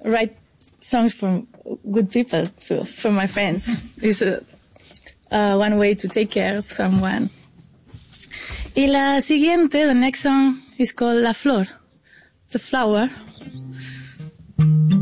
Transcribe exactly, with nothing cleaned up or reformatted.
write songs for good people, too, for my friends. It's uh, uh, one way to take care of someone. Y la siguiente, the next song, is called La Flor, the flower.